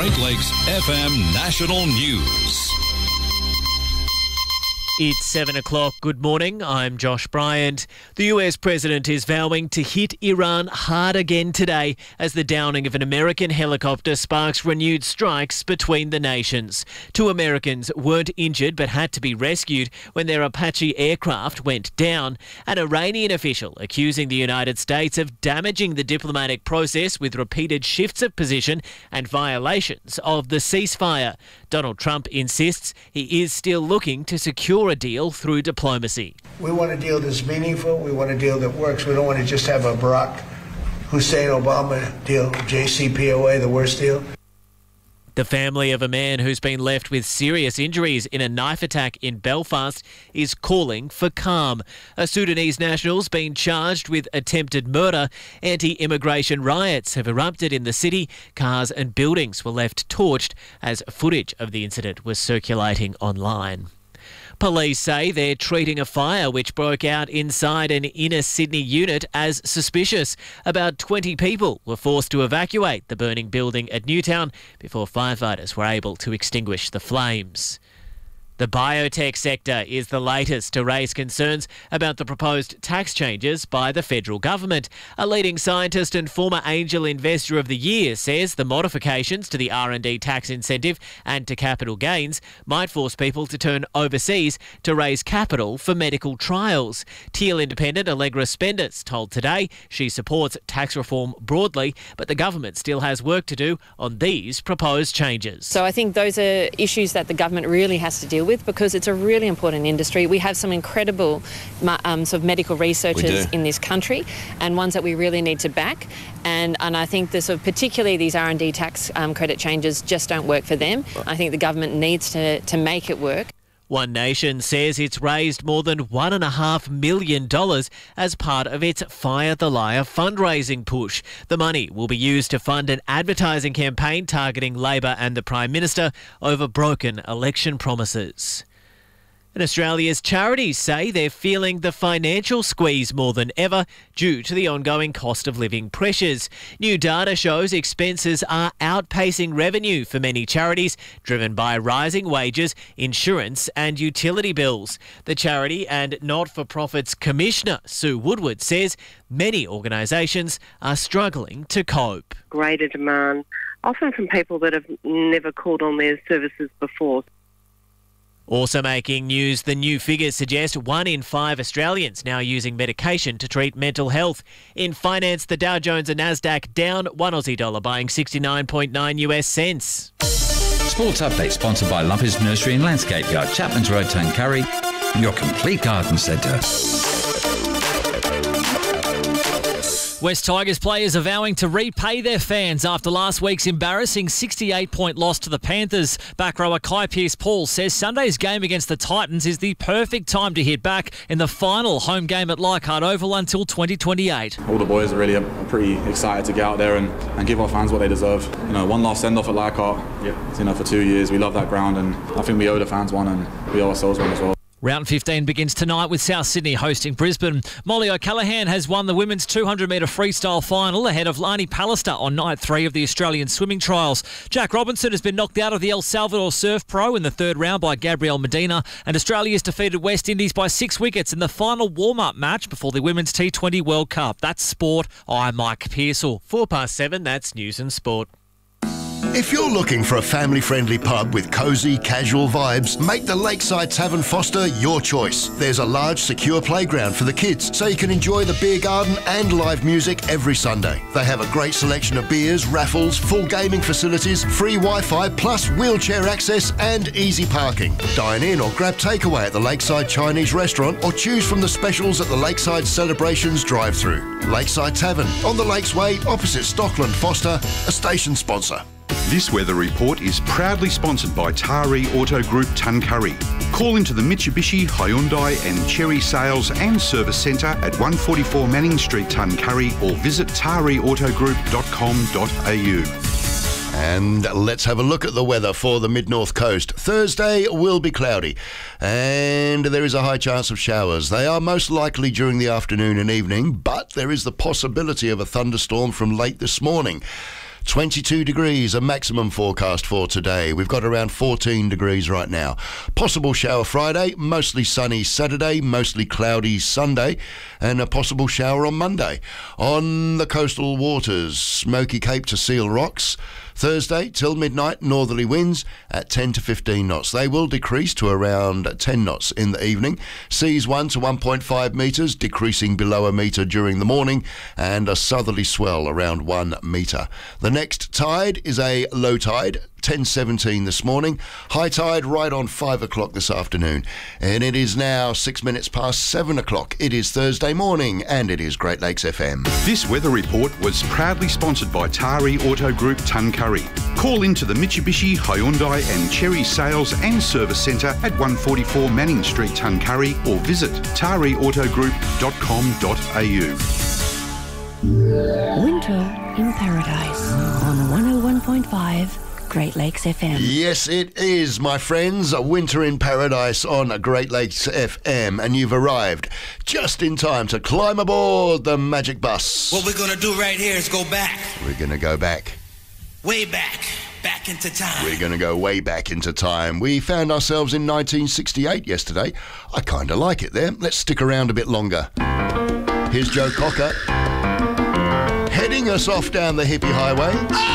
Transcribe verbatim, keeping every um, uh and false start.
Great Lakes F M National News. It's seven o'clock. Good morning. I'm Josh Bryant. The U S president is vowing to hit Iran hard again today as the downing of an American helicopter sparks renewed strikes between the nations. Two Americans weren't injured but had to be rescued when their Apache aircraft went down. An Iranian official accusing the United States of damaging the diplomatic process with repeated shifts of position and violations of the ceasefire. Donald Trump insists he is still looking to secure a deal through diplomacy. We want a deal that's meaningful. We want a deal that works. We don't want to just have a Barack Hussein Obama deal, J C P O A, the worst deal. The family of a man who's been left with serious injuries in a knife attack in Belfast is calling for calm. A Sudanese national's been charged with attempted murder. Anti-immigration riots have erupted in the city. Cars and buildings were left torched as footage of the incident was circulating online. Police say they're treating a fire which broke out inside an inner Sydney unit as suspicious. About twenty people were forced to evacuate the burning building at Newtown before firefighters were able to extinguish the flames. The biotech sector is the latest to raise concerns about the proposed tax changes by the federal government. A leading scientist and former Angel Investor of the Year says the modifications to the R and D tax incentive and to capital gains might force people to turn overseas to raise capital for medical trials. Teal Independent Allegra Spenders told Today she supports tax reform broadly, but the government still has work to do on these proposed changes. So I think those are issues that the government really has to deal with, because it's a really important industry. We have some incredible um, sort of medical researchers in this country, and ones that we really need to back. And, and I think the sort of particularly these R and D tax um, credit changes just don't work for them. I think the government needs to, to make it work. One Nation says it's raised more than one and a half million dollars as part of its Fire the Liar fundraising push. The money will be used to fund an advertising campaign targeting Labor and the Prime Minister over broken election promises. And Australia's charities say they're feeling the financial squeeze more than ever due to the ongoing cost of living pressures. New data shows expenses are outpacing revenue for many charities, driven by rising wages, insurance and utility bills. The Charity and Not-for-Profits Commissioner, Sue Woodward, says many organisations are struggling to cope. Greater demand, often from people that have never called on their services before. Also making news, the new figures suggest one in five Australians now using medication to treat mental health. In finance, the Dow Jones and Nasdaq down, one Aussie dollar buying sixty-nine point nine US cents. Sports Update sponsored by Lumpers Nursery and Landscape Yard, Chapman's Road, Tuncurry, your complete garden centre. West Tigers players are vowing to repay their fans after last week's embarrassing sixty-eight point loss to the Panthers. Back rower Kai Pearce-Paul says Sunday's game against the Titans is the perfect time to hit back in the final home game at Leichhardt Oval until twenty twenty-eight. All the boys are really are pretty excited to get out there and, and give our fans what they deserve. You know, one last send-off at Leichhardt, yeah. You know, for two years. We love that ground, and I think we owe the fans one, and we owe ourselves one as well. Round fifteen begins tonight with South Sydney hosting Brisbane. Molly O'Callaghan has won the women's two hundred metre freestyle final ahead of Lani Pallister on night three of the Australian swimming trials. Jack Robinson has been knocked out of the El Salvador Surf Pro in the third round by Gabrielle Medina, and Australia has defeated West Indies by six wickets in the final warm-up match before the Women's T twenty World Cup. That's sport. I'm Mike Pearsall. Four past seven, that's news and sport. If you're looking for a family-friendly pub with cosy, casual vibes, make the Lakeside Tavern Foster your choice. There's a large, secure playground for the kids, so you can enjoy the beer garden and live music every Sunday. They have a great selection of beers, raffles, full gaming facilities, free Wi-Fi, plus wheelchair access and easy parking. Dine in or grab takeaway at the Lakeside Chinese Restaurant or choose from the specials at the Lakeside Celebrations drive-thru. Lakeside Tavern, on the Lakes Way, opposite Stockland Foster, a station sponsor. This weather report is proudly sponsored by Taree Auto Group Tuncurry. Call into the Mitsubishi, Hyundai and Chery Sales and Service Centre at one forty-four Manning Street, Tuncurry, or visit taree auto group dot com dot a u. And let's have a look at the weather for the mid-north coast. Thursday will be cloudy and there is a high chance of showers. They are most likely during the afternoon and evening, but there is the possibility of a thunderstorm from late this morning. twenty-two degrees, a maximum forecast for today. We've got around fourteen degrees right now. Possible shower Friday, mostly sunny Saturday, mostly cloudy Sunday, and a possible shower on Monday. On the coastal waters, Smoky Cape to Seal Rocks. Thursday till midnight, northerly winds at ten to fifteen knots. They will decrease to around ten knots in the evening. Seas one to one point five metres, decreasing below a metre during the morning, and a southerly swell around one metre. The next tide is a low tide, ten seventeen this morning. High tide right on five o'clock this afternoon. And it is now six minutes past seven o'clock. It is Thursday morning, and it is Great Lakes F M. This weather report was proudly sponsored by Tari Auto Group Tuncurry. Call into the Mitsubishi, Hyundai and Cherry Sales and Service Centre at one forty-four Manning Street, Tuncurry, or visit tari auto group dot com dot a u. Winter in Paradise on one oh one point five Great Lakes F M. Yes, it is, my friends. A Winter in Paradise on Great Lakes F M, and you've arrived just in time to climb aboard the Magic Bus. What we're going to do right here is go back. We're going to go back. Way back. Back into time. We're going to go way back into time. We found ourselves in nineteen sixty-eight yesterday. I kind of like it there. Let's stick around a bit longer. Here's Joe Cocker heading us off down the hippie highway.